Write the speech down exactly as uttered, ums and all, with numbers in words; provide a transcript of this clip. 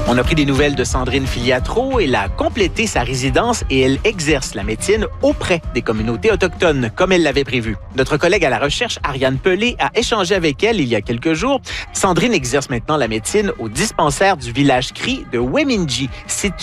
On a pris des nouvelles de Sandrine Filiatro. Elle a complété sa résidence et elle exerce la médecine auprès des communautés autochtones, comme elle l'avait prévu. Notre collègue à la recherche, Ariane Pelé, a échangé avec elle il y a quelques jours. Sandrine exerce maintenant la médecine au dispensaire du village Cri de Wemindji, situé